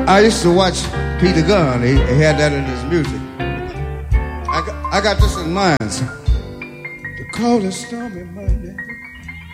I used to watch Peter Gunn. He had that in his music. I got this in mind. The cold and stormy Monday.